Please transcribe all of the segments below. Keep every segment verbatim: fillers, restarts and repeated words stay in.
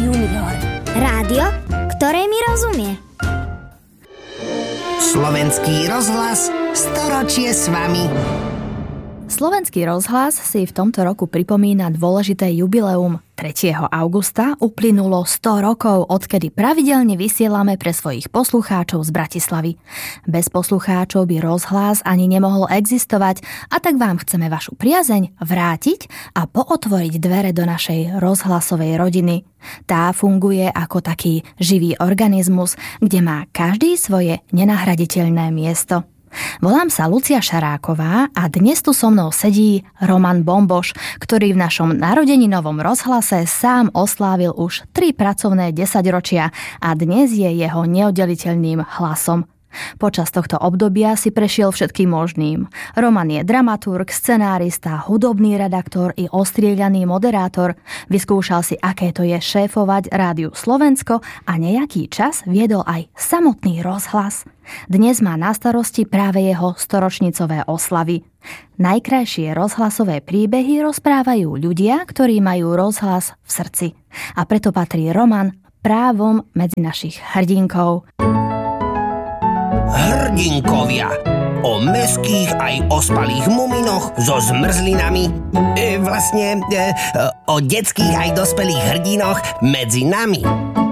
Junior. Rádio, ktoré mi rozumie. Slovenský rozhlas, storočie s vami. Slovenský rozhlas si v tomto roku pripomína dôležité jubileum. tretieho augusta uplynulo sto rokov, odkedy pravidelne vysielame pre svojich poslucháčov z Bratislavy. Bez poslucháčov by rozhlas ani nemohol existovať, a tak vám chceme vašu priazeň vrátiť a pootvoriť dvere do našej rozhlasovej rodiny. Tá funguje ako taký živý organizmus, kde má každý svoje nenahraditeľné miesto. Volám sa Lucia Šaráková a dnes tu so mnou sedí Roman Bomboš, ktorý v našom narodeninovom rozhlase sám oslávil už tri pracovné desaťročia a dnes je jeho neoddeliteľným hlasom. Počas tohto obdobia si prešiel všetkým možným. Roman je dramaturg, scenárista, hudobný redaktor i ostrieľaný moderátor. Vyskúšal si, aké to je šéfovať Rádiu Slovensko a nejaký čas viedol aj samotný rozhlas. Dnes má na starosti práve jeho storočnicové oslavy. Najkrajšie rozhlasové príbehy rozprávajú ľudia, ktorí majú rozhlas v srdci. A preto patrí Roman právom medzi našich hrdinkov. Hrdinkovia. O mäských aj ospalých muminoch so zmrzlinami. E, vlastne e, o detských aj dospelých hrdinoch medzi nami.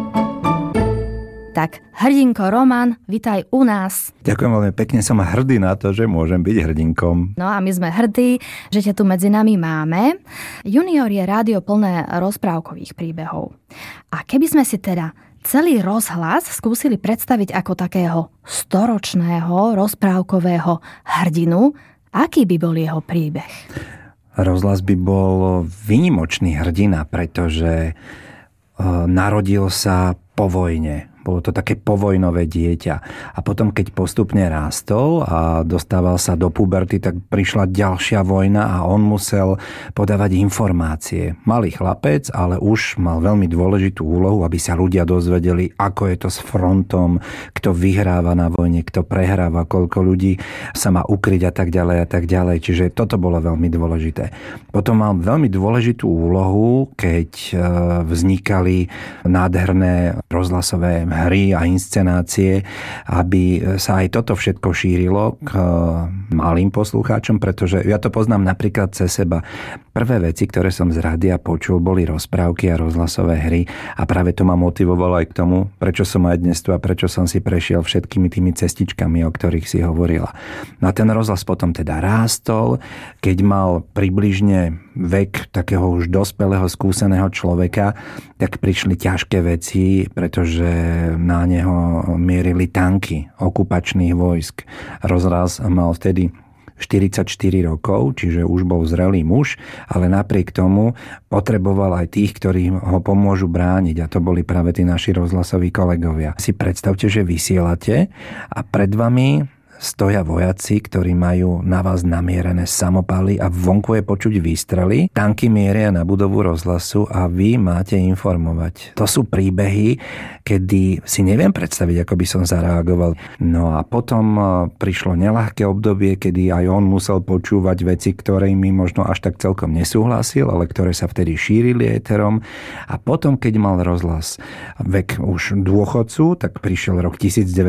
Tak, hrdinko Roman, vitaj u nás. Ďakujem veľmi pekne, som hrdý na to, že môžem byť hrdinkom. No a my sme hrdí, že ťa tu medzi nami máme. Junior je rádio plné rozprávkových príbehov. A keby sme si teda celý rozhlas skúsili predstaviť ako takého storočného rozprávkového hrdinu, aký by bol jeho príbeh? Rozhlas by bol výnimočný hrdina, pretože narodil sa po vojne. Bolo to také povojnové dieťa. A potom, keď postupne rástol a dostával sa do puberty, tak prišla ďalšia vojna a on musel podávať informácie. Malý chlapec, ale už mal veľmi dôležitú úlohu, aby sa ľudia dozvedeli, ako je to s frontom, kto vyhráva na vojne, kto prehráva, koľko ľudí sa má ukryť a tak ďalej a tak ďalej. Čiže toto bolo veľmi dôležité. Potom mal veľmi dôležitú úlohu, keď vznikali nádherné rozhlasové hry a inscenácie, aby sa aj toto všetko šírilo k malým poslucháčom, pretože ja to poznám napríklad cez seba. Prvé veci, ktoré som z rádia počul, boli rozprávky a rozhlasové hry a práve to ma motivovalo aj k tomu, prečo som aj dnes tu a prečo som si prešiel všetkými tými cestičkami, o ktorých si hovorila. No a ten rozhlas potom teda rástol, keď mal približne vek takého už dospelého, skúseného človeka, tak prišli ťažké veci, pretože na neho mierili tanky okupačných vojsk. Rozhlas mal vtedy štyridsaťštyri rokov, čiže už bol zrelý muž, ale napriek tomu potreboval aj tých, ktorí ho pomôžu brániť, a to boli práve tí naši rozhlasoví kolegovia. Si predstavte, že vysielate a pred vami stoja vojaci, ktorí majú na vás namierené samopaly a vonku je počuť výstrely. Tanky mieria na budovu rozhlasu a vy máte informovať. To sú príbehy, kedy si neviem predstaviť, ako by som zareagoval. No a potom prišlo neľahké obdobie, kedy aj on musel počúvať veci, ktorými možno až tak celkom nesúhlasil, ale ktoré sa vtedy šírili éterom. A potom, keď mal rozhlas vek už dôchodcu, tak prišiel rok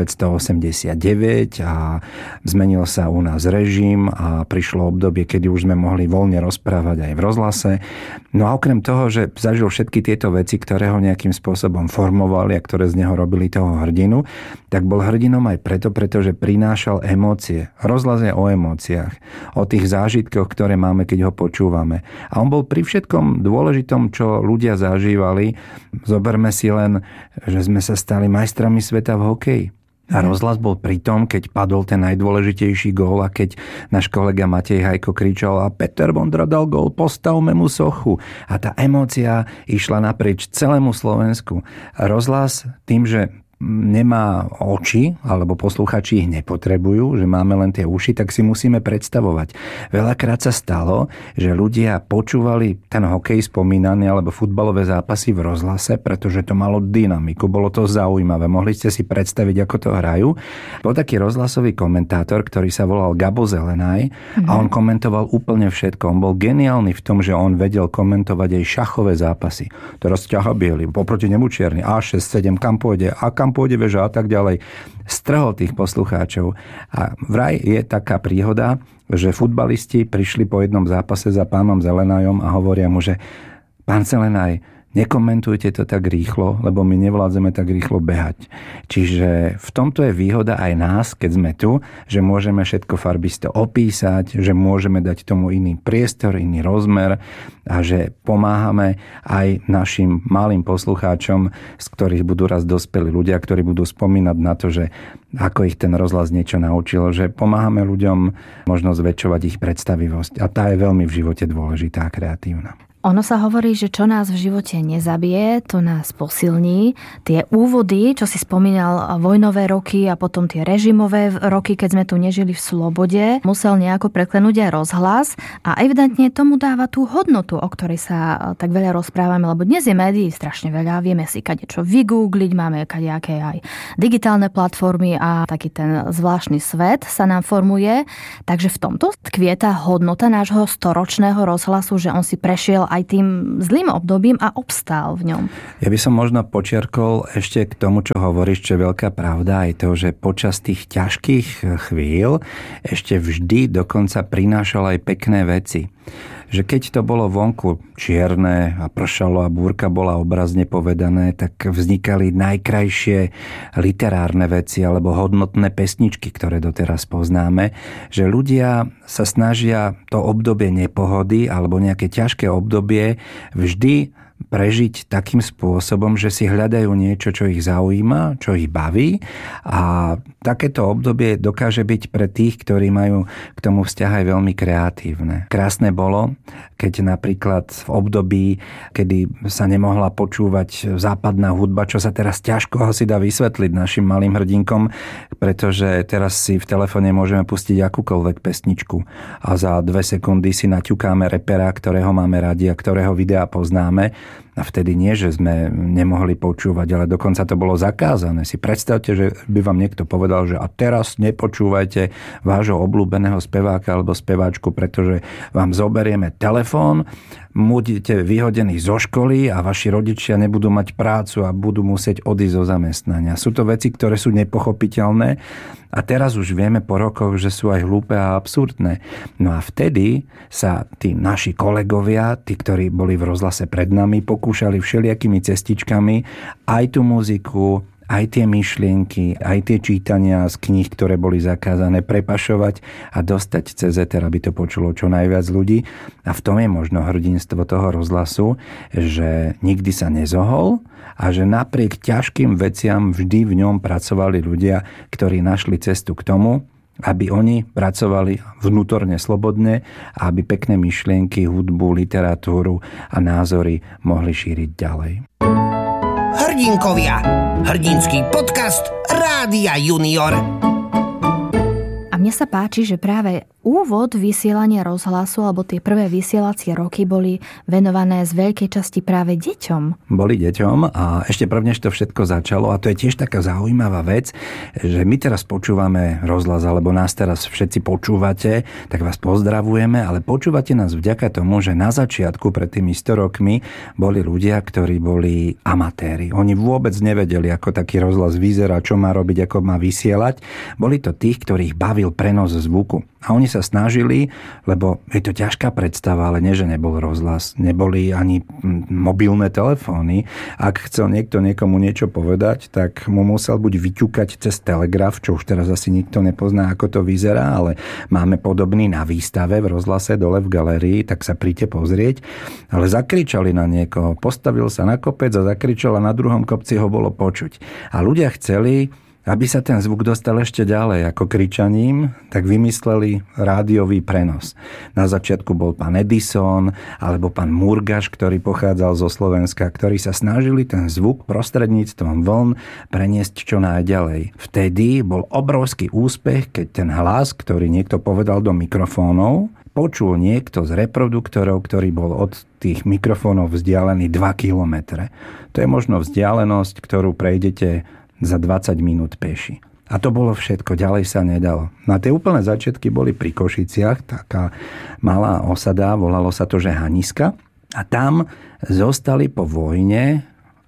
devätnásťstoosemdesiatdeväť a zmenil sa u nás režim a prišlo obdobie, kedy už sme mohli voľne rozprávať aj v rozhlase. No a okrem toho, že zažil všetky tieto veci, ktoré ho nejakým spôsobom formovali a ktoré z neho robili toho hrdinu, tak bol hrdinom aj preto, pretože prinášal emócie. Rozhlas je o emóciách, o tých zážitkoch, ktoré máme, keď ho počúvame. A on bol pri všetkom dôležitom, čo ľudia zažívali. Zoberme si len, že sme sa stali majstrami sveta v hokeji. A rozhlas bol pri tom, keď padol ten najdôležitejší gól a keď náš kolega Matej Hajko kričal a Peter Vondra dal gól, postavme mu sochu. A tá emócia išla naprieč celému Slovensku. A rozhlas tým, že nemá oči, alebo posluchači ich nepotrebujú, že máme len tie uši, tak si musíme predstavovať. Veľakrát sa stalo, že ľudia počúvali ten hokej spomínaný alebo futbalové zápasy v rozhlase, pretože to malo dynamiku, bolo to zaujímavé. Mohli ste si predstaviť, ako to hrajú. Bol taký rozhlasový komentátor, ktorý sa volal Gabo Zelenaj mm-hmm. a on komentoval úplne všetko. On bol geniálny v tom, že on vedel komentovať aj šachové zápasy. Teraz ťaha biely, poproti nemu čierny, á šesť, sedem, kam pôjde, a kam pôjde veža a tak ďalej. Strhol tých poslucháčov. A vraj je taká príhoda, že futbalisti prišli po jednom zápase za pánom Zelenajom a hovoria mu, že pán Zelenaj, nekomentujte to tak rýchlo, lebo my nevládzeme tak rýchlo behať. Čiže v tomto je výhoda aj nás, keď sme tu, že môžeme všetko farbisto opísať, že môžeme dať tomu iný priestor, iný rozmer a že pomáhame aj našim malým poslucháčom, z ktorých budú raz dospelí ľudia, ktorí budú spomínať na to, že ako ich ten rozhlas niečo naučil, že pomáhame ľuďom možno zväčšovať ich predstavivosť. A tá je veľmi v živote dôležitá a kreatívna. Ono sa hovorí, že čo nás v živote nezabije, to nás posilní. Tie úvody, čo si spomínal, vojnové roky a potom tie režimové roky, keď sme tu nežili v slobode, musel nejako preklenúť aj rozhlas a evidentne tomu dáva tú hodnotu, o ktorej sa tak veľa rozprávame, lebo dnes je médií strašne veľa, vieme si kadečo vygoogliť, máme kadejaké aj digitálne platformy a taký ten zvláštny svet sa nám formuje. Takže v tomto tkvie tá hodnota nášho storočného rozhlasu, že on si prešiel aj tým zlým obdobím a obstál v ňom. Ja by som možno počiarkol ešte k tomu, čo hovoríš, čo je veľká pravda, aj to, že počas tých ťažkých chvíľ ešte vždy dokonca prinášal aj pekné veci. Že keď to bolo vonku čierne a pršalo a búrka bola obrazne povedané, tak vznikali najkrajšie literárne veci alebo hodnotné pesničky, ktoré doteraz poznáme, že ľudia sa snažia to obdobie nepohody alebo nejaké ťažké obdobie vždy prežiť takým spôsobom, že si hľadajú niečo, čo ich zaujíma, čo ich baví a takéto obdobie dokáže byť pre tých, ktorí majú k tomu vzťah aj veľmi kreatívne. Krásne bolo, keď napríklad v období, kedy sa nemohla počúvať západná hudba, čo sa teraz ťažko asi dá vysvetliť našim malým hrdinkom, pretože teraz si v telefóne môžeme pustiť akúkoľvek pesničku a za dve sekundy si naťukáme repera, ktorého máme radi a ktorého videa poznáme. A vtedy nie, že sme nemohli počúvať, ale dokonca to bolo zakázané. Si predstavte, že by vám niekto povedal, že a teraz nepočúvajte vášho obľúbeného speváka alebo speváčku, pretože vám zoberieme telefón, budete vyhodení zo školy a vaši rodičia nebudú mať prácu a budú musieť odísť zo zamestnania. Sú to veci, ktoré sú nepochopiteľné a teraz už vieme po rokoch, že sú aj hlúpe a absurdné. No a vtedy sa tí naši kolegovia, tí, ktorí boli v rozhlase pred nami, pokúšali všelijakými cestičkami aj tú muziku, aj tie myšlienky, aj tie čítania z kníh, ktoré boli zakázané, prepašovať a dostať cez éter, aby to počulo čo najviac ľudí. A v tom je možno hrdinstvo toho rozhlasu, že nikdy sa nezohol a že napriek ťažkým veciam vždy v ňom pracovali ľudia, ktorí našli cestu k tomu, aby oni pracovali vnútorne slobodne a aby pekné myšlienky, hudbu, literatúru a názory mohli šíriť ďalej. Hrdinkovia. Hrdinský podcast Rádia Junior. A mne sa páči, že práve úvod vysielania rozhlasu alebo tie prvé vysielacie roky boli venované z veľkej časti práve deťom. Boli deťom a ešte prvnež to všetko začalo a to je tiež taká zaujímavá vec, že my teraz počúvame rozhlas alebo nás teraz všetci počúvate, tak vás pozdravujeme, ale počúvate nás vďaka tomu, že na začiatku pred tými sto rokmi boli ľudia, ktorí boli amatéri. Oni vôbec nevedeli, ako taký rozhlas vyzerá, čo má robiť, ako má vysielať. Boli to tých, ktorých bavil prenos zvuku. A oni sa snažili, lebo je to ťažká predstava, ale nie, že nebol rozhlas, neboli ani mobilné telefóny. Ak chcel niekto niekomu niečo povedať, tak mu musel buď vyťukať cez telegraf, čo už teraz asi nikto nepozná, ako to vyzerá, ale máme podobný na výstave v rozhlase dole v galérii, tak sa príďte pozrieť. Ale zakričali na niekoho, postavil sa na kopec a zakričal a na druhom kopci ho bolo počuť. A ľudia chceli Aby sa ten zvuk dostal ešte ďalej ako kričaním, tak vymysleli rádiový prenos. Na začiatku bol pán Edison alebo pán Murgaš, ktorý pochádzal zo Slovenska, ktorí sa snažili ten zvuk prostredníctvom vln preniesť čo najďalej. Vtedy bol obrovský úspech, keď ten hlas, ktorý niekto povedal do mikrofónov, počul niekto z reproduktorov, ktorý bol od tých mikrofónov vzdialený dva kilometre. To je možno vzdialenosť, ktorú prejdete za dvadsať minút peši. A to bolo všetko, ďalej sa nedalo. Na tie úplné začiatky boli pri Košiciach, taká malá osada, volalo sa to, že Haniska. A tam zostali po vojne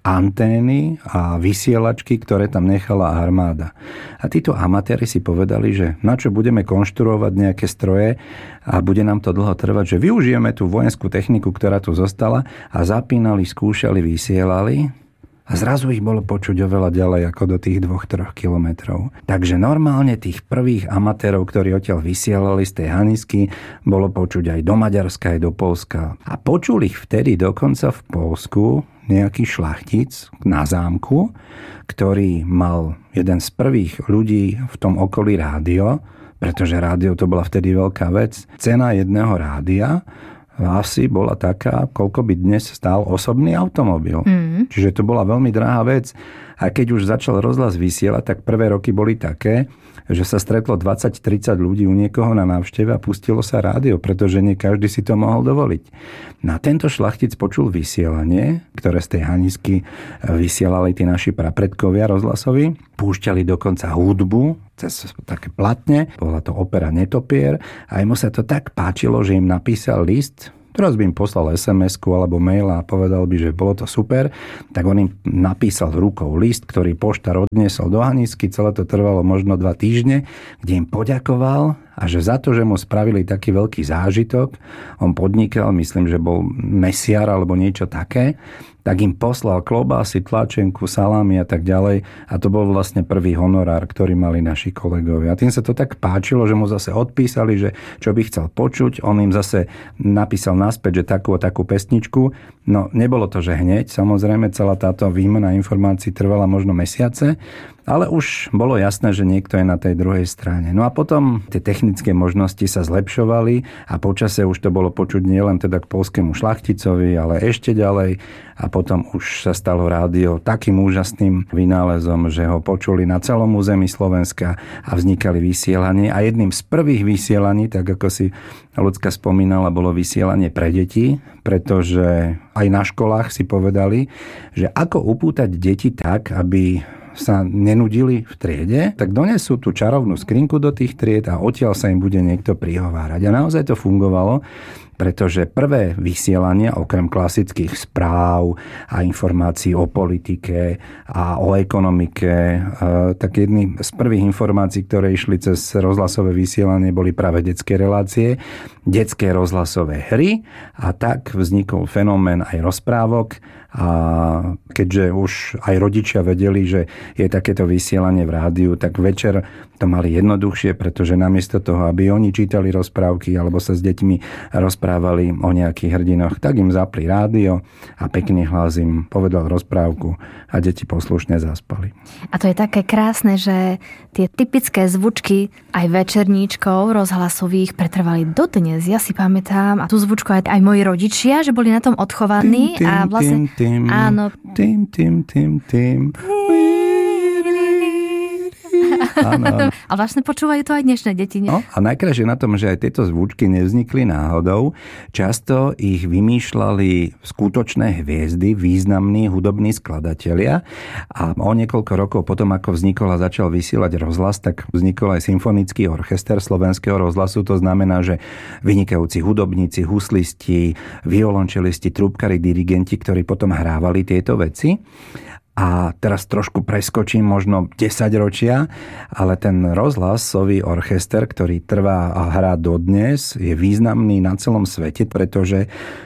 antény a vysielačky, ktoré tam nechala armáda. A títo amatéri si povedali, že na čo budeme konštruovať nejaké stroje a bude nám to dlho trvať, že využijeme tú vojenskú techniku, ktorá tu zostala, a zapínali, skúšali, vysielali. A zrazu ich bolo počuť oveľa ďalej ako do tých dvoch troch kilometrov. Takže normálne tých prvých amatérov, ktorí odtiaľ vysielali z tej Hanisky, bolo počuť aj do Maďarska, aj do Poľska. A počul ich vtedy dokonca v Poľsku nejaký šlachtic na zámku, ktorý mal jeden z prvých ľudí v tom okolí rádio, pretože rádio to bola vtedy veľká vec. Cena jedného rádia asi bola taká, koľko by dnes stál osobný automobil. Mm. Čiže to bola veľmi drahá vec. A keď už začal rozhlas vysielať, tak prvé roky boli také, že sa stretlo dvadsať tridsať ľudí u niekoho na návšteve a pustilo sa rádio, pretože nie každý si to mohol dovoliť. Na tento šlachtic počul vysielanie, ktoré z tej Hanisky vysielali tí naši prapredkovia rozhlasoví. Púšťali dokonca hudbu cez také platne. Bola to opera Netopier a mu sa to tak páčilo, že im napísal list. Teraz by im poslal es em esku alebo mail a povedal by, že bolo to super. Tak on im napísal rukou list, ktorý poštár odniesol do Hanisky. Celé to trvalo možno dva týždne, kde im poďakoval a že za to, že mu spravili taký veľký zážitok, on podnikal, myslím, že bol mesiar alebo niečo také, tak im poslal klobásy, tlačenku, salámy a tak ďalej. A to bol vlastne prvý honorár, ktorý mali naši kolegovia. A tým sa to tak páčilo, že mu zase odpísali, že čo by chcel počuť. On im zase napísal naspäť, že takú a takú pesničku. No, nebolo to, že hneď. Samozrejme, celá táto výmena informácií trvala možno mesiace. Ale už bolo jasné, že niekto je na tej druhej strane. No a potom tie technické možnosti sa zlepšovali a počase už to bolo počuť nielen teda k poľskému šlachticovi, ale ešte ďalej. A potom už sa stalo rádio takým úžasným vynálezom, že ho počuli na celom území Slovenska a vznikali vysielanie. A jedným z prvých vysielaní, tak ako si Ľudská spomínala, bolo vysielanie pre deti, pretože aj na školách si povedali, že ako upútať deti tak, aby sa nenudili v triede, tak donesú tú čarovnú skrinku do tých tried a odtiaľ sa im bude niekto prihovárať. A naozaj to fungovalo, pretože prvé vysielania, okrem klasických správ a informácií o politike a o ekonomike, tak jedny z prvých informácií, ktoré išli cez rozhlasové vysielanie, boli práve detské relácie, detské rozhlasové hry a tak vznikol fenomén aj rozprávok. A keďže už aj rodičia vedeli, že je takéto vysielanie v rádiu, tak večer to mali jednoduchšie, pretože namiesto toho, aby oni čítali rozprávky alebo sa s deťmi rozprávali o nejakých hrdinoch, tak im zapli rádio a pekný hlas im povedal rozprávku a deti poslušne zaspali. A to je také krásne, že tie typické zvučky aj večerníčkov rozhlasových pretrvali dodnes. Ja si pamätám, a tú zvučku aj, aj moji rodičia, že boli na tom odchovaní tým, tým, a vlastne... Tým, tým, áno. Tým, tým, tým, tým. Áno. A vlastne počúvajú to aj dnešné deti, nie? No, a najkrajšie na tom, že aj tieto zvučky nevznikli náhodou. Často ich vymýšľali skutočné hviezdy, významní hudobní skladatelia. A o niekoľko rokov potom, ako vznikol a začal vysielať rozhlas, tak vznikol aj symfonický orchester Slovenského rozhlasu. To znamená, že vynikajúci hudobníci, huslisti, violončelisti, trúbkari, dirigenti, ktorí potom hrávali tieto veci. A teraz trošku preskočím možno desaťročia, ale ten rozhlasový orchester, ktorý trvá a hrá dodnes, je významný na celom svete, pretože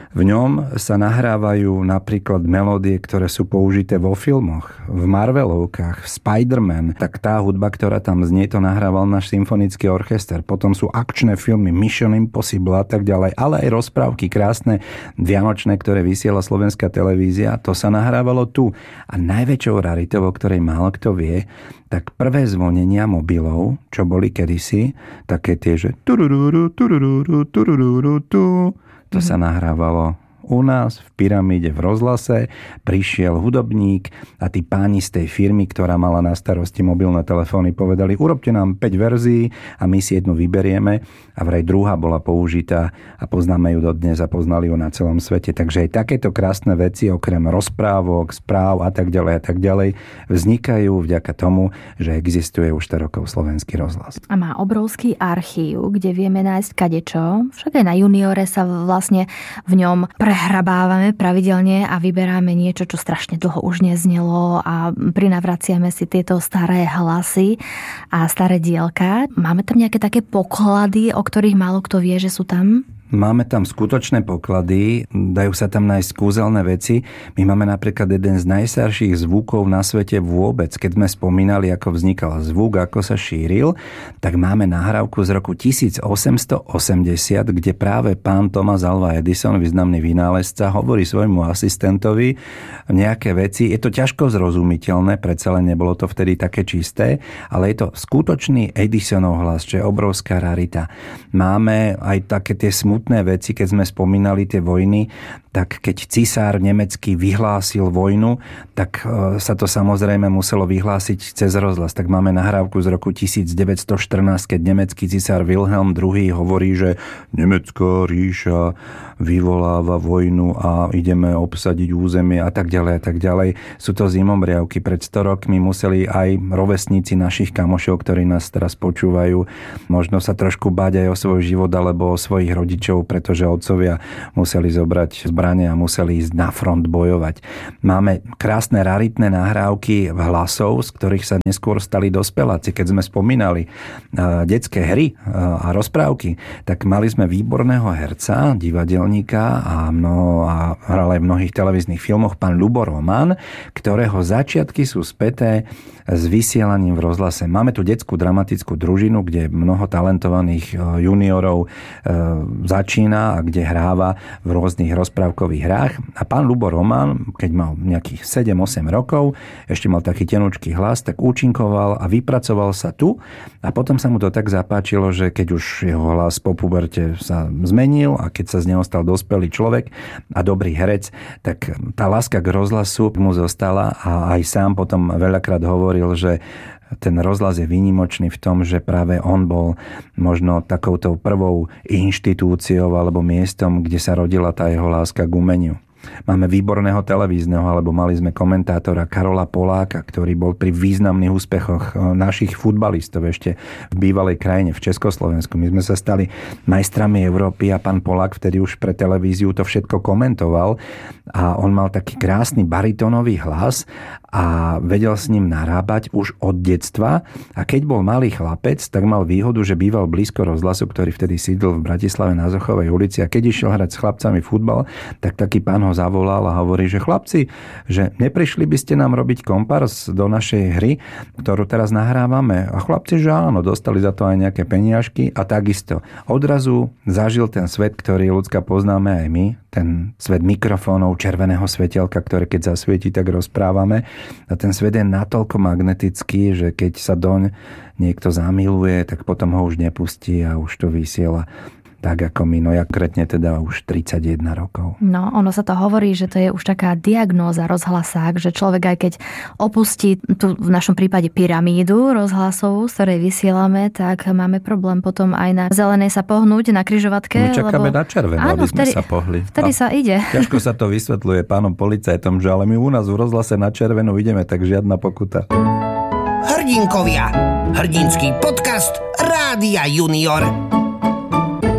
V ňom sa nahrávajú napríklad melódie, ktoré sú použité vo filmoch, v Marvelovkách, v Spider-Man. Tak tá hudba, ktorá tam znie, to nahrával náš symfonický orchester. Potom sú akčné filmy Mission Impossible a tak ďalej, ale aj rozprávky krásne vianočné, ktoré vysiela slovenská televízia. To sa nahrávalo tu. A najväčšou raritou, o ktorej málo kto vie, tak prvé zvonenia mobilov, čo boli kedysi, také tie, že turururu, turururu, turururu, tu, to sa nahrávalo u nás v Pyramíde v rozhlase. Prišiel hudobník a tí páni z tej firmy, ktorá mala na starosti mobilné telefóny, povedali, urobte nám päť verzií a my si jednu vyberieme. A vraj druhá bola použitá a poznáme ju dodnes a poznali ju na celom svete. Takže aj takéto krásne veci, okrem rozprávok, správ a tak ďalej a tak ďalej, vznikajú vďaka tomu, že existuje už sto rokov Slovenský rozhlas. A má obrovský archív, kde vieme nájsť kadečo. Však aj na Juniore sa vlastne v ňom prehrabávame pravidelne a vyberáme niečo, čo strašne dlho už neznelo a prinavraciame si tieto staré hlasy a staré dielka. Máme tam nejaké také poklady, o ktorých málo kto vie, že sú tam? Máme tam skutočné poklady, dajú sa tam nájsť kúzelné veci. My máme napríklad jeden z najstarších zvukov na svete vôbec. Keď sme spomínali, ako vznikal zvuk, ako sa šíril, tak máme nahrávku z roku tisícosemstoosemdesiat, kde práve pán Thomas Alva Edison, významný vynálezca, hovorí svojmu asistentovi nejaké veci. Je to ťažko zrozumiteľné, predsa len nebolo to vtedy také čisté, ale je to skutočný Edisonov hlas, čo je obrovská rarita. Máme aj také tie smutné veci, keď sme spomínali tie vojny, tak keď cisár nemecký vyhlásil vojnu, tak sa to samozrejme muselo vyhlásiť cez rozhlas. Tak máme nahrávku z roku devätnásťstoštrnásť, keď nemecký cisár Wilhelm druhý. hovorí, že Nemecká ríša vyvoláva vojnu a ideme obsadiť územie a tak ďalej a tak ďalej. Sú to zimomriavky. Pred sto rokmi museli aj rovesníci našich kamošov, ktorí nás teraz počúvajú, možno sa trošku báť aj o svoj život alebo o svojich rodičov, pretože otcovia museli zobrať zbrane a museli ísť na front bojovať. Máme krásne raritné nahrávky hlasov, z ktorých sa neskôr stali dospeláci. Keď sme spomínali detské hry a rozprávky, tak mali sme výborného herca, divadelníka a, mno, a hral aj v mnohých televíznych filmoch, pán Ľubo Roman, ktorého začiatky sú späté s vysielaním v rozhlase. Máme tu detskú dramatickú družinu, kde mnoho talentovaných juniorov začína a kde hráva v rôznych rozprávkových hrách. A pán Ľubo Roman, keď mal nejakých sedem osem rokov, ešte mal taký tenučký hlas, tak účinkoval a vypracoval sa tu a potom sa mu to tak zapáčilo, že keď už jeho hlas po puberte sa zmenil a keď sa z neho stal dospelý človek a dobrý herec, tak tá láska k rozhlasu mu zostala a aj sám potom veľakrát hovoril, že ten rozhlas je výnimočný v tom, že práve on bol možno takouto prvou inštitúciou alebo miestom, kde sa rodila tá jeho láska k umeniu. Máme výborného televízneho, alebo mali sme komentátora Karola Poláka, ktorý bol pri významných úspechoch našich futbalistov ešte v bývalej krajine, v Československu. My sme sa stali majstrami Európy a pán Polák vtedy už pre televíziu to všetko komentoval a on mal taký krásny baritónový hlas a vedel s ním narábať už od detstva a keď bol malý chlapec, tak mal výhodu, že býval blízko rozhlasu, ktorý vtedy sídlil v Bratislave na Zochovej ulici a keď išiel hrať s chlapcami futbal, tak taký pán ho zavolal a hovorí, že chlapci, že neprišli by ste nám robiť kompárs do našej hry, ktorú teraz nahrávame. A chlapci, že áno, dostali za to aj nejaké peniažky a takisto. Odrazu zažil ten svet, ktorý ľudská poznáme aj my, ten svet mikrofónov, červeného svetelka, ktoré keď zasvieti, tak rozprávame. A ten svet je natoľko magnetický, že keď sa doň niekto zamiluje, tak potom ho už nepustí a už to vysiela tak ako my, no ja konkrétne teda už tridsaťjeden rokov. No, ono sa to hovorí, že to je už taká diagnóza rozhlasák, že človek aj keď opustí tu v našom prípade pyramídu rozhlasovú, z ktorej vysielame, tak máme problém potom aj na zelenej sa pohnúť, na križovatke. My čakáme lebo... na červenú, Áno, aby vtedy, sme sa pohli. Vtedy sa ide. Ťažko sa to vysvetľuje pánom policajtom, že ale my u nás v rozhlase na červenú ideme, tak žiadna pokuta. Hrdinkovia. Hrdinský podcast Rádia Junior.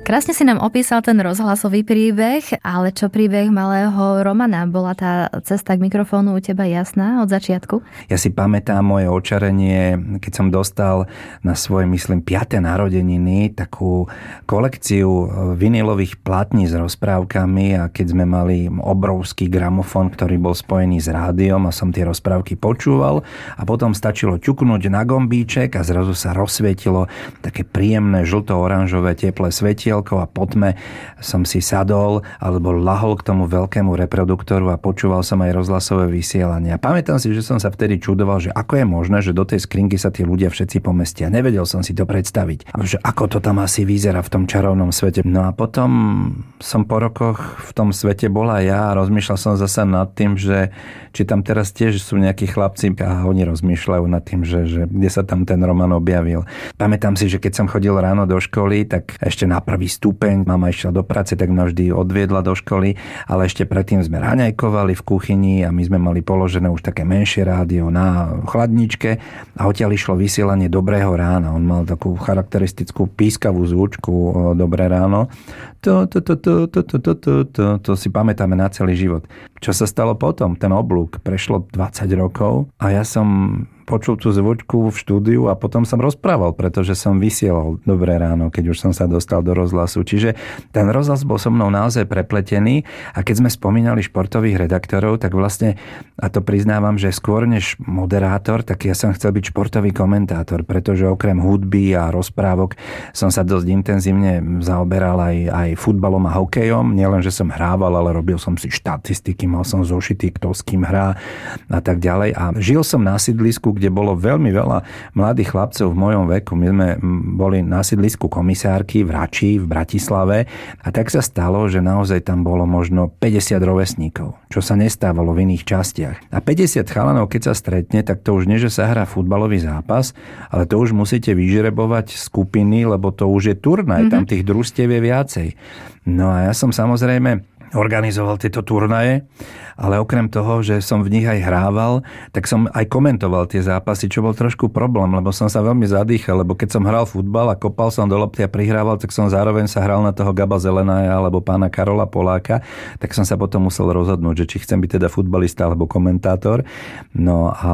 Krásne si nám opísal ten rozhlasový príbeh, ale čo príbeh malého Romana? Bola tá cesta k mikrofónu u teba jasná od začiatku? Ja si pamätám moje očarenie, keď som dostal na svoje, myslím, piate narodeniny takú kolekciu vinilových platní s rozprávkami a keď sme mali obrovský gramofón, ktorý bol spojený s rádiom a som tie rozprávky počúval a potom stačilo ťuknúť na gombíček a zrazu sa rozsvietilo také príjemné žlto-oranžové teplé svetielko a po tme som si sadol alebo lahol k tomu veľkému reproduktoru a počúval som aj rozhlasové vysielania. Pamätám si, že som sa vtedy čudoval, že ako je možné, že do tej skrinky sa tí ľudia všetci pomestia. Nevedel som si to predstaviť. A že ako to tam asi vyzerá v tom čarovnom svete. No a potom som po rokoch v tom svete bola ja a rozmýšľal som zasa nad tým, že či tam teraz tiež sú nejakí chlapci a oni rozmýšľajú nad tým, že, že kde sa tam ten Roman objavil. Pamätám si, že keď som chodil ráno do školy, tak ešte na prvý stupeň mama išla do práce, tak ma vždy odviedla do školy, ale ešte predtým sme raňajkovali v kuchyni a my sme mali položené už také menšie rádio na chladničke a odtiaľ išlo vysielanie Dobrého rána. On mal takú charakteristickú pískavú zvučku Dobré ráno. To, to, to, to, to, to, to, to, to, to si pamätáme na celý život. Čo sa stalo potom? Ten oblúk. Prešlo dvadsať rokov a ja som počul tú zvučku v štúdiu a potom som rozprával, pretože som vysielal Dobré ráno, keď už som sa dostal do rozhlasu. Čiže ten rozhlas bol so mnou naozaj prepletený a keď sme spomínali športových redaktorov, tak vlastne, a to priznávam, že skôr než moderátor, tak ja som chcel byť športový komentátor, pretože okrem hudby a rozprávok som sa dosť intenzívne zaoberal aj, aj futbalom a hokejom. Nielen, že som hrával, ale robil som si štatistiky, mal som zošity, kto s kým hrá a tak ďalej. A žil som na sídlisku, kde bolo veľmi veľa mladých chlapcov v mojom veku. My sme boli na sídlisku komisárky v Rači, v Bratislave a tak sa stalo, že naozaj tam bolo možno päťdesiat rovesníkov, čo sa nestávalo v iných častiach. A päťdesiat chalanov, keď sa stretne, tak to už nie, že sa hrá futbalový zápas, ale to už musíte vyžrebovať skupiny, lebo to už je turnaj, mm-hmm. tam tých družstiev je viacej. No a ja som samozrejme organizoval tieto turnaje, ale okrem toho, že som v nich aj hrával, tak som aj komentoval tie zápasy, čo bol trošku problém, lebo som sa veľmi zadýchal, lebo keď som hral futbal a kopal som do lopty a prihrával, tak som zároveň sa hral na toho Gaba Zelenaja alebo pána Karola Poláka, tak som sa potom musel rozhodnúť, že či chcem byť teda futbalista alebo komentátor. No a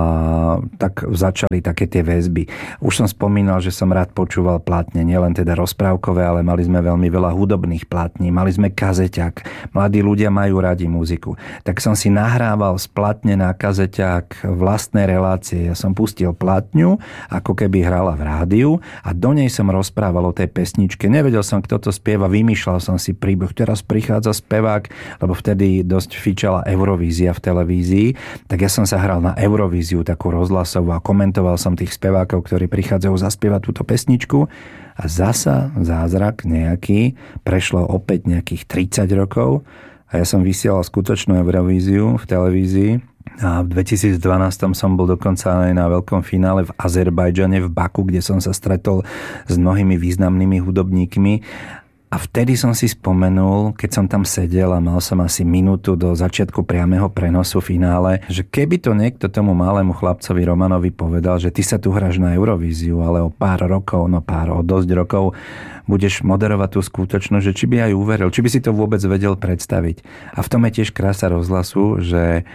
tak začali také tie väzby. Už som spomínal, že som rád počúval platne, nielen teda rozprávkové, ale mali sme veľmi veľa hudobných platní, mali sme kazeťak. Mladí ľudia majú radi muziku. Tak som si nahrával z platne na kazeťák vlastné relácie. Ja som pustil platňu, ako keby hrala v rádiu a do nej som rozprával o tej pesničke. Nevedel som, kto to spieva, vymýšľal som si príbeh. Teraz prichádza spevák, lebo vtedy dosť fičala Eurovízia v televízii. Tak ja som sa hral na Eurovíziu, takú rozhlasovú a komentoval som tých spevákov, ktorí prichádzajú zaspievať túto pesničku. A zasa zázrak nejaký, prešlo opäť nejakých tridsať rokov a ja som vysielal skutočnú Eurovíziu v televízii a v dvetisícdvanásť som bol dokonca aj na veľkom finále v Azerbajdžane v Baku, kde som sa stretol s mnohými významnými hudobníkmi. A vtedy som si spomenul, keď som tam sedel a mal som asi minútu do začiatku priameho prenosu finále, že keby to niekto tomu malému chlapcovi Romanovi povedal, že ty sa tu hráš na Eurovíziu, ale o pár rokov, no pár, o dosť rokov budeš moderovať tú skutočnosť, že či by aj uveril, či by si to vôbec vedel predstaviť. A v tom je tiež krása rozhlasu, že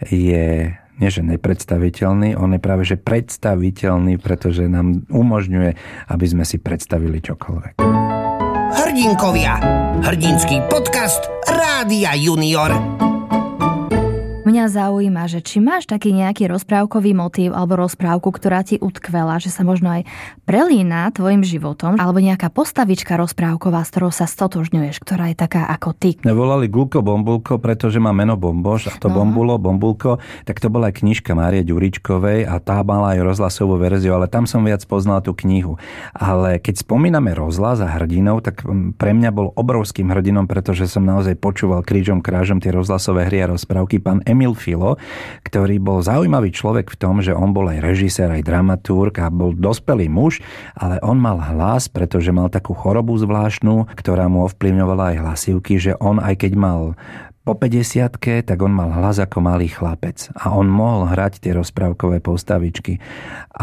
je nie že nepredstaviteľný, on je práve že predstaviteľný, pretože nám umožňuje, aby sme si predstavili čokoľvek. Hrdinkovia. Hrdinský podcast Rádia Junior. Mňa zaujíma, že či máš taký nejaký rozprávkový motív alebo rozprávku, ktorá ti utkvela, že sa možno aj prelína tvojim životom, alebo nejaká postavička rozprávková, s ktorou sa stotožňuješ, ktorá je taká ako ty. Mňa volali Gulko Bombulko, pretože má meno Bomboš a to no. Bombulo, Bombulko, tak to bola aj knižka Márie Ďuričkovej a tá mala aj rozhlasovú verziu, ale tam som viac poznal tú knihu. Ale keď spomíname rozhlas a hrdinov, tak pre mňa bol obrovským hrdinom, pretože som naozaj počúval krížom krážom tie rozhlasové hry a rozprávky. Pán Emil Filo, ktorý bol zaujímavý človek v tom, že on bol aj režisér, aj dramaturg a bol dospelý muž, ale on mal hlas, pretože mal takú chorobu zvláštnu, ktorá mu ovplyvňovala aj hlasivky, že on aj keď mal po päťdesiatke, tak on mal hlas ako malý chlapec a on mohol hrať tie rozprávkové postavičky. A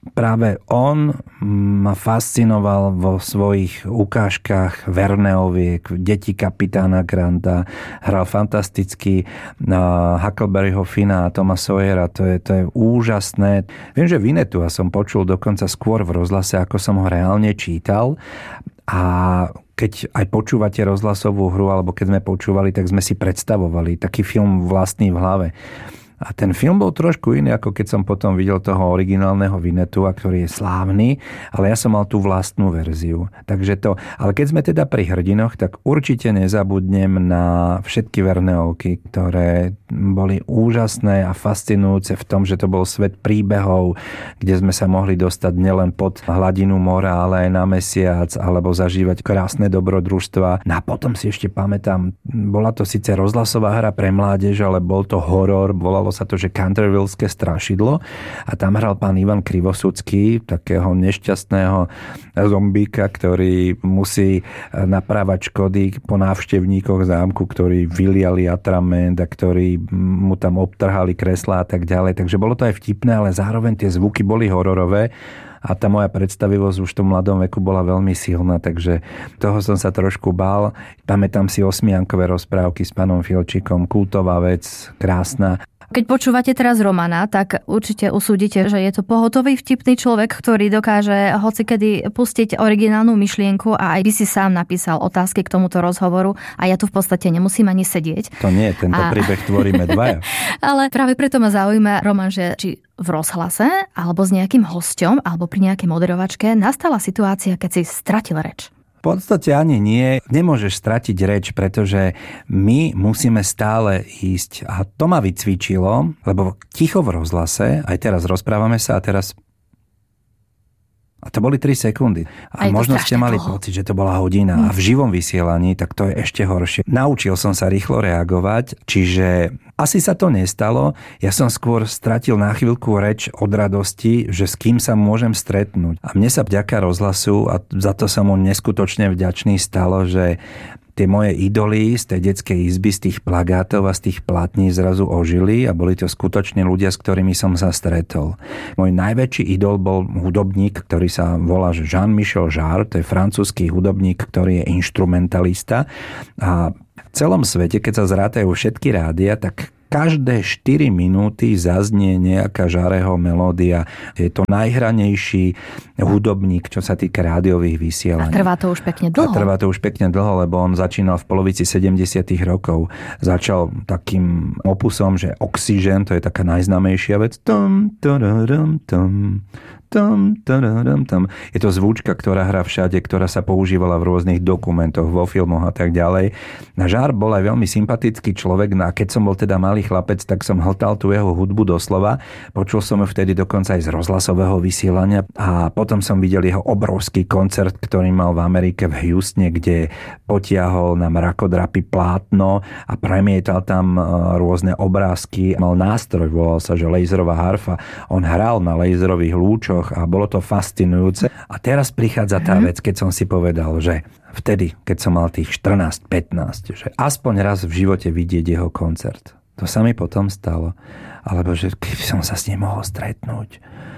práve on ma fascinoval vo svojich ukážkach Verneoviek, Deti kapitána Granta, hral fantasticky Huckleberryho Finna a Toma Sawyera, to je, to je úžasné. Viem, že Vinetua som počul dokonca skôr v rozhlase, ako som ho reálne čítal, a keď aj počúvate rozhlasovú hru, alebo keď sme počúvali, tak sme si predstavovali taký film vlastný v hlave. A ten film bol trošku iný, ako keď som potom videl toho originálneho Vinetua, ktorý je slávny, ale ja som mal tú vlastnú verziu. Takže to, ale keď sme teda pri hrdinoch, tak určite nezabudnem na všetky Verneovky, ktoré boli úžasné a fascinujúce v tom, že to bol svet príbehov, kde sme sa mohli dostať nielen pod hladinu mora, ale aj na mesiac, alebo zažívať krásne dobrodružstva. No a potom si ešte pamätám, bola to síce rozhlasová hra pre mládež, ale bol to horor, volalo sa to, že Cantervilleské strašidlo, a tam hral pán Ivan Krivosudský, takého nešťastného zombíka, ktorý musí naprávať škody po návštevníkoch zámku, ktorí vyliali atrament a ktorí mu tam obtrhali kreslá a tak ďalej. Takže bolo to aj vtipné, ale zároveň tie zvuky boli hororové. A tá moja predstavivosť už v tom mladom veku bola veľmi silná, takže toho som sa trošku bál. Pamätám si osmiankové rozprávky s pánom Filčikom, kultová vec, krásna. Keď počúvate teraz Romana, tak určite usúdite, že je to pohotový vtipný človek, ktorý dokáže hocikedy pustiť originálnu myšlienku, a aj by si sám napísal otázky k tomuto rozhovoru a ja tu v podstate nemusím ani sedieť. To nie, tento a... príbeh tvoríme dvaja. Ale práve preto ma zaujíma, Roman, že či v rozhlase alebo s nejakým hosťom alebo pri nejakej moderovačke nastala situácia, keď si stratil reč. V podstate ani nie. Nemôžeš stratiť reč, pretože my musíme stále ísť. A to ma vycvičilo, lebo ticho v rozhlase, aj teraz rozprávame sa a teraz... A to boli tri sekundy. A možno ste mali dlho. Pocit, že to bola hodina. Hmm. A v živom vysielaní, tak to je ešte horšie. Naučil som sa rýchlo reagovať, čiže asi sa to nestalo. Ja som skôr stratil na chvíľku reč od radosti, že s kým sa môžem stretnúť. A mne sa vďaka rozhlasu, a za to som mu neskutočne vďačný, stalo, že tie moje idoly z tej detskej izby, z tých plagátov a z tých plátní zrazu ožili a boli to skutočne ľudia, s ktorými som sa stretol. Môj najväčší idol bol hudobník, ktorý sa volá Jean-Michel Jarre, to je francúzsky hudobník, ktorý je inštrumentalista, a v celom svete, keď sa zrátajú všetky rádia, tak každé štyri minúty zaznie nejaká Jarreho melódia. Je to najhranejší hudobník, čo sa týka rádiových vysielaní. A trvá to už pekne dlho. A trvá to už pekne dlho, lebo on začínal v polovici sedemdesiatych rokov. Začal takým opusom, že Oxygen, to je taká najznámejšia vec. Tum, tararam, tum. Tam, tam, tam. Je to zvučka, ktorá hrá všade, ktorá sa používala v rôznych dokumentoch, vo filmoch a tak ďalej. Na Jarre bol aj veľmi sympatický človek, no a keď som bol teda malý chlapec, tak som hltal tú jeho hudbu doslova. Počul som ju vtedy dokonca aj z rozhlasového vysielania a potom som videl jeho obrovský koncert, ktorý mal v Amerike v Houstone, kde potiahol na mrakodrapy plátno a premietal tam rôzne obrázky. Mal nástroj, volal sa, že laserová harfa. On hral na laserových lúčoch a bolo to fascinujúce. A teraz prichádza tá vec, keď som si povedal, že vtedy, keď som mal tých štrnásť pätnásť, že aspoň raz v živote vidieť jeho koncert. To sa mi potom stalo. Alebo že keby som sa s ním mohol stretnúť.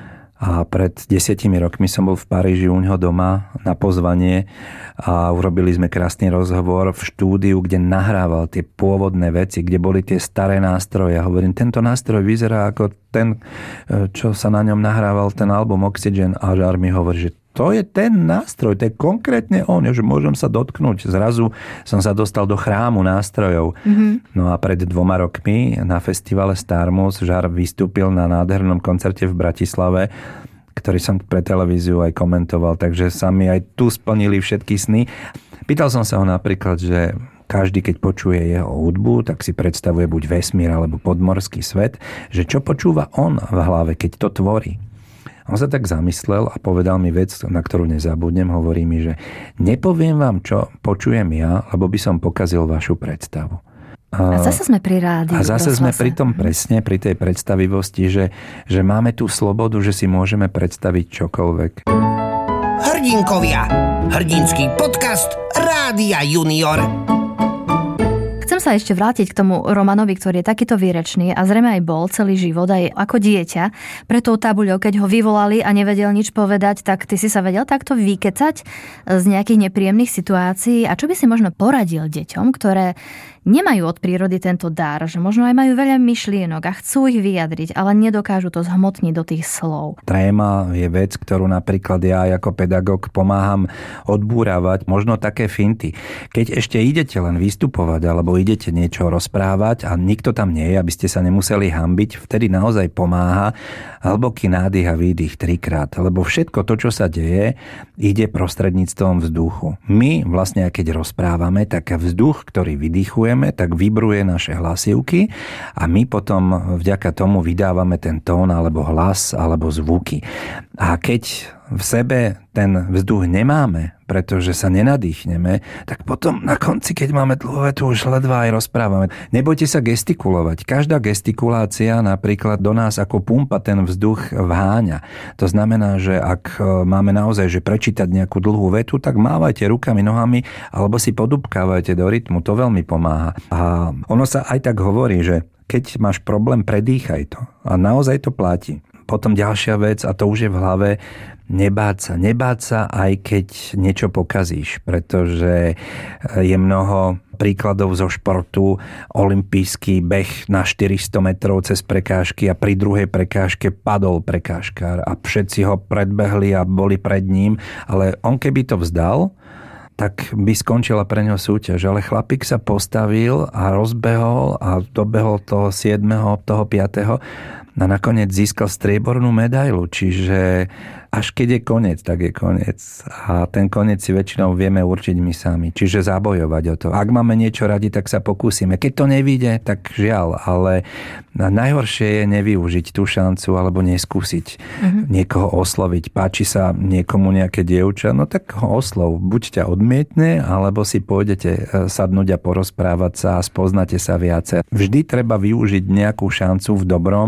A pred desiatimi rokmi som bol v Paríži u neho doma na pozvanie a urobili sme krásny rozhovor v štúdiu, kde nahrával tie pôvodné veci, kde boli tie staré nástroje. A hovorím, tento nástroj vyzerá ako ten, čo sa na ňom nahrával, ten album Oxygen. A Jarre mi hovorí, že to je ten nástroj, to je konkrétne on, že môžem sa dotknúť. Zrazu som sa dostal do chrámu nástrojov. Mm-hmm. No a pred dvoma rokmi na festivale Starmus Jarre vystúpil na nádhernom koncerte v Bratislave, ktorý som pre televíziu aj komentoval, takže sa mi aj tu splnili všetky sny. Pýtal som sa ho napríklad, že každý, keď počuje jeho hudbu, tak si predstavuje buď vesmír alebo podmorský svet, že čo počúva on v hlave, keď to tvorí. On sa tak zamyslel a povedal mi vec, na ktorú nezabudnem. Hovorí mi, že nepoviem vám, čo počujem ja, lebo by som pokazil vašu predstavu. A zase sme pri rádiu. A zase sme pri tom presne, pri tej predstavivosti, že, že máme tú slobodu, že si môžeme predstaviť čokoľvek. Hrdinkovia. Hrdinský podcast Rádia Junior. Chcem sa ešte vrátiť k tomu Romanovi, ktorý je takýto výrečný a zrejme aj bol celý život aj ako dieťa. Pre tou tabuľou, keď ho vyvolali a nevedel nič povedať, tak ty si sa vedel takto vykecať z nejakých nepríjemných situácií. A čo by si možno poradil deťom, ktoré nemajú od prírody tento dar, že možno aj majú veľa myšlienok a chcú ich vyjadriť, ale nedokážu to zhmotniť do tých slov? Tréma je vec, ktorú napríklad ja ako pedagóg pomáham odbúravať, možno také finty. Keď ešte idete len vystupovať alebo idete niečo rozprávať a nikto tam nie je, aby ste sa nemuseli hanbiť, vtedy naozaj pomáha hlboký nádych a výdych trikrát, lebo všetko to, čo sa deje, ide prostredníctvom vzduchu. My vlastne, keď rozprávame, tak vzduch, ktorý vydýchujeme, tak vibruje naše hlasivky a my potom vďaka tomu vydávame ten tón alebo hlas alebo zvuky. A keď v sebe ten vzduch nemáme, pretože sa nenadýchneme, tak potom na konci, keď máme dlhú vetu, už ledva aj rozprávame. Nebojte sa gestikulovať. Každá gestikulácia napríklad do nás ako pumpa ten vzduch vháňa. To znamená, že ak máme naozaj že prečítať nejakú dlhú vetu, tak mávajte rukami, nohami alebo si podúbkávajte do rytmu. To veľmi pomáha. A ono sa aj tak hovorí, že keď máš problém, predýchaj to. A naozaj to platí. Potom ďalšia vec, a to už je v hlave, nebáť sa. Nebáť sa, aj keď niečo pokazíš, pretože je mnoho príkladov zo športu, olympijský beh na štyristo metrov cez prekážky a pri druhej prekážke padol prekážkár a všetci ho predbehli a boli pred ním, ale on keby to vzdal, tak by skončila pre ňo súťaž. Ale chlapík sa postavil a rozbehol a dobehol toho siedmeho, toho piateho a nakoniec získal striebornú medailu. Čiže až keď je koniec, tak je koniec. A ten koniec si väčšinou vieme určiť my sami. Čiže zabojovať o to. Ak máme niečo radi, tak sa pokúsime. Keď to nevíde, tak žiaľ. Ale najhoršie je nevyužiť tú šancu alebo neskúsiť mm-hmm. niekoho osloviť. Páči sa niekomu nejaké dievča, no tak ho oslov. Buď ťa odmietne, alebo si pôjdete sadnúť a porozprávať sa a spoznáte sa viacej. Vždy treba využiť nejakú šancu v dobrom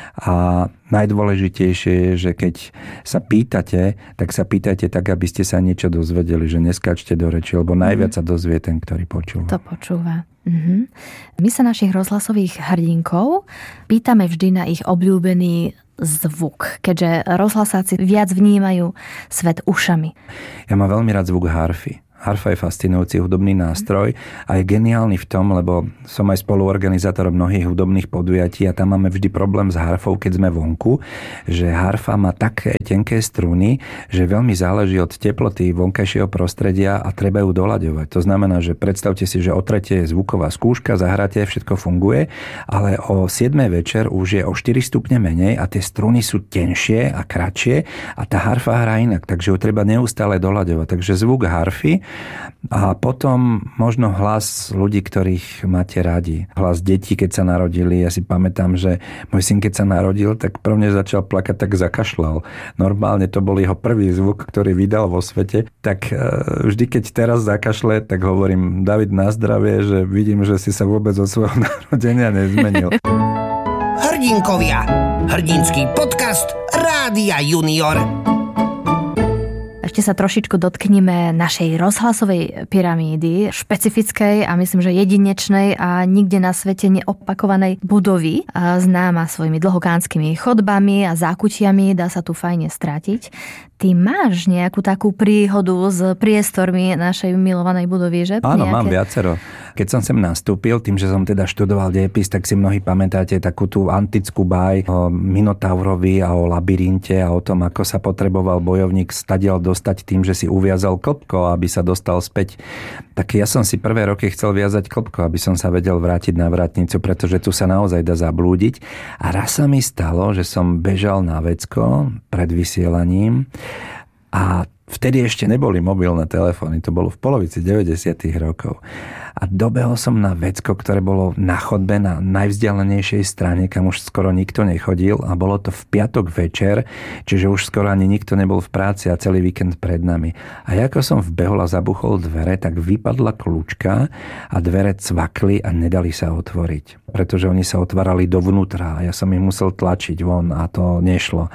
a najdôležitejšie je, že keď sa pýtate, tak sa pýtajte tak, aby ste sa niečo dozvedeli, že neskáčte do reči, lebo najviac sa dozvie ten, ktorý počúva. To počúva. Mhm. My sa našich rozhlasových hrdinkov pýtame vždy na ich obľúbený zvuk, keďže rozhlasáci viac vnímajú svet ušami. Ja mám veľmi rád zvuk harfy. Harfa je fascinujúci hudobný nástroj a je geniálny v tom, lebo som aj spoluorganizátorom mnohých hudobných podujatí a tam máme vždy problém s harfou, keď sme vonku, že harfa má také tenké struny, že veľmi záleží od teploty vonkajšieho prostredia a treba ju doľaďovať. To znamená, že predstavte si, že o tretie je zvuková skúška, zahráte, všetko funguje, ale o siedmej večer už je o štyri stupne menej a tie struny sú tenšie a kratšie a tá harfa hrá inak, takže ju treba neustále doľaďovať. Takže zvuk harfy a potom možno hlas ľudí, ktorých máte radi. Hlas detí, keď sa narodili. Ja si pamätám, že môj syn, keď sa narodil, tak prvne začal plakať, tak zakašľal. Normálne to bol jeho prvý zvuk, ktorý vydal vo svete. Tak vždy, keď teraz zakašle, tak hovorím, David, na zdravie, že vidím, že si sa vôbec od svojho narodenia nezmenil. Hrdinkovia. Hrdinský podcast Rádia Junior. Ešte sa trošičku dotknime našej rozhlasovej pyramídy, špecifickej a myslím, že jedinečnej a nikde na svete neopakovanej budovy, známa svojimi dlhokánskymi chodbami a zákutiami, dá sa tu fajne stratiť. Ty máš nejakú takú príhodu s priestormi našej milovanej budovy, že? Áno, Nejaké... mám viacero. Keď som sem nastúpil, tým, že som teda študoval dejepis, tak si mnohí pamätáte takú tú antickú báj o Minotaurovi a o labyrinte a o tom, ako sa potreboval bojovník stadiaľ dostať tým, že si uviazal klbko, aby sa dostal späť. Tak ja som si prvé roky chcel viazať klbko, aby som sa vedel vrátiť na vrátnicu, pretože tu sa naozaj dá zablúdiť. A raz sa mi stalo, že som bežal na vecko pred vysielaním a vtedy ešte neboli mobilné telefóny, to bolo v polovici deväťdesiatych rokov. A dobehol som na vecko, ktoré bolo na chodbe na najvzdialenejšej strane, kam už skoro nikto nechodil a bolo to v piatok večer, čiže už skoro ani nikto nebol v práci a celý víkend pred nami. A ako som vbehol a zabuchol dvere, tak vypadla kľúčka a dvere cvakli a nedali sa otvoriť. Pretože oni sa otvárali dovnútra a ja som ich musel tlačiť von a to nešlo.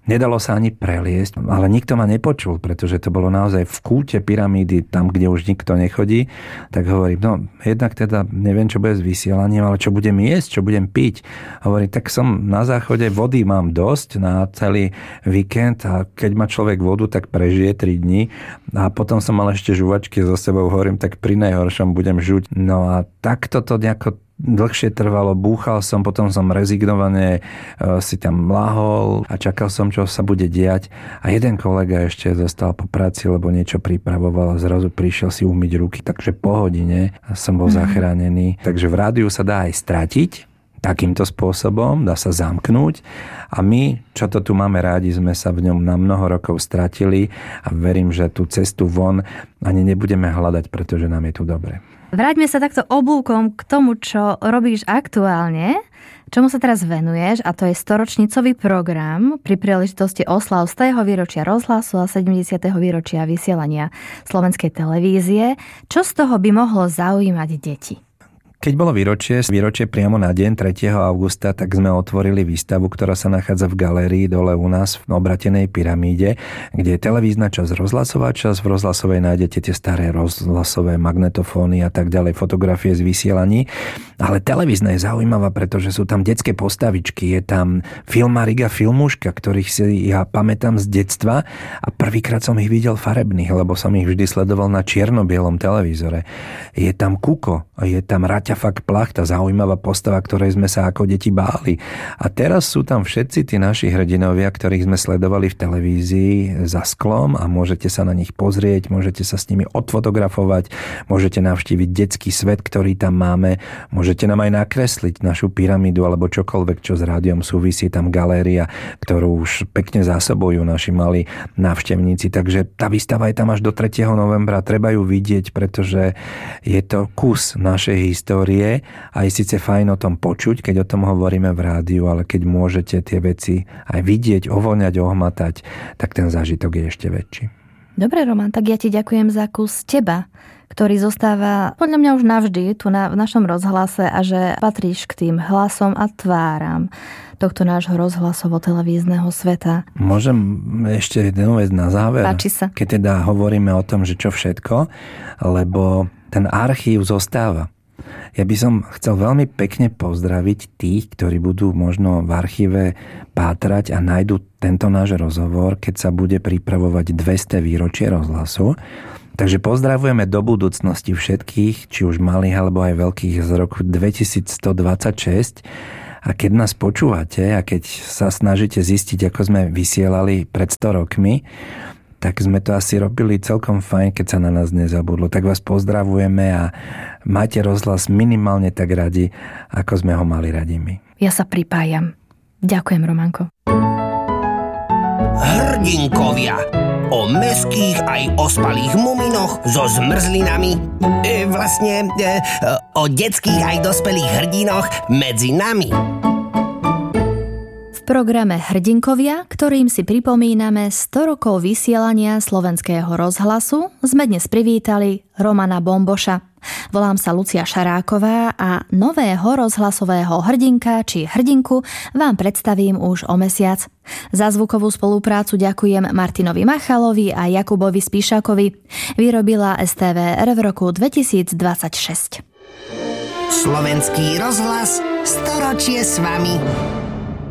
Nedalo sa ani preliesť, ale nikto ma nepočul, pretože to bolo naozaj v kúte pyramídy, tam, kde už nikto nechodí. Tak hovorím, no jednak teda neviem, čo bude s vysielaním, ale čo budem jesť, čo budem piť. Hovorím, tak som na záchode, vody mám dosť na celý víkend a keď má človek vodu, tak prežije tri dni. A potom som mal ešte žuvačky so sebou, hovorím, tak pri najhoršom budem žuť. No a takto to nejako dlhšie trvalo, búchal som, potom som rezignovane si tam lahol a čakal som, čo sa bude diať. A jeden kolega ešte zostal po práci, lebo niečo pripravoval a zrazu prišiel si umyť ruky, takže po hodine som bol zachránený. Takže v rádiu sa dá aj stratiť takýmto spôsobom, dá sa zamknúť a my, čo to tu máme rádi, sme sa v ňom na mnoho rokov stratili a verím, že tú cestu von ani nebudeme hľadať, pretože nám je tu dobre. Vráťme sa takto oblúkom k tomu, čo robíš aktuálne, čomu sa teraz venuješ, a to je storočnicový program pri príležitosti oslav stého výročia rozhlasu a sedemdesiateho výročia vysielania slovenskej televízie. Čo z toho by mohlo zaujímať deti? Keď bolo výročie, výročie priamo na deň tretieho augusta, tak sme otvorili výstavu, ktorá sa nachádza v galérii dole u nás v obratenej pyramíde, kde je televízna časť, rozhlasová časť. V rozhlasovej nájdete tie staré rozhlasové magnetofóny a tak ďalej, fotografie z vysielaní. Ale televízna je zaujímavá, pretože sú tam detské postavičky, je tam filmárik a filmuška, ktorých si ja pamätám z detstva a prvýkrát som ich videl farebných, lebo som ich vždy sledoval na čierno-bielom televízore. Je tam Kuko, je tam Raťa Fakt Plachta, zaujímavá postava, ktorej sme sa ako deti báli. A teraz sú tam všetci tí naši hrdinovia, ktorých sme sledovali v televízii za sklom a môžete sa na nich pozrieť, môžete sa s nimi odfotografovať, môžete navštíviť detský svet, ktorý tam máme, môžete nám aj nakresliť našu pyramídu alebo čokoľvek, čo s rádiom súvisí, tam galéria, ktorú už pekne zásobujú naši malí návštevníci. Takže tá výstava je tam až do tretieho novembra, treba ju vidieť, pretože je to kus našej histórie. A je síce fajn o tom počuť, keď o tom hovoríme v rádiu, ale keď môžete tie veci aj vidieť, ovoňať, ohmatať, tak ten zážitok je ešte väčší. Dobre, Roman, tak ja ti ďakujem za kus teba, ktorý zostáva podľa mňa už navždy tu na, v našom rozhlase a že patríš k tým hlasom a tváram tohto nášho rozhlasovo-televízneho sveta. Môžem ešte jednu vec na záver? Páči sa. Keď teda hovoríme o tom, že čo všetko, lebo ten archív zostáva. Ja by som chcel veľmi pekne pozdraviť tých, ktorí budú možno v archíve pátrať a nájdu tento náš rozhovor, keď sa bude pripravovať dvesto výročie rozhlasu. Takže pozdravujeme do budúcnosti všetkých, či už malých alebo aj veľkých, z roku dvetisícstodvadsaťšesť. A keď nás počúvate a keď sa snažíte zistiť, ako sme vysielali pred sto rokmi, tak sme to asi robili celkom fajn, keď sa na nás nezabudlo. Tak vás pozdravujeme a máte rozhlas minimálne tak radi, ako sme ho mali radi my. Ja sa pripájam. Ďakujem, Romanko. Hrdinkovia. O meských aj ospalých muminoch so zmrzlinami. E, vlastne e, o detských aj dospelých hrdinoch medzi nami. V programe Hrdinkovia, ktorým si pripomíname sto rokov vysielania slovenského rozhlasu, sme dnes privítali Romana Bomboša. Volám sa Lucia Šaráková a nového rozhlasového hrdinka či hrdinku vám predstavím už o mesiac. Za zvukovú spoluprácu ďakujem Martinovi Machalovi a Jakubovi Spíšakovi. Vyrobila es té vé er v roku dvetisícdvadsaťšesť. Slovenský rozhlas, storočie s vami.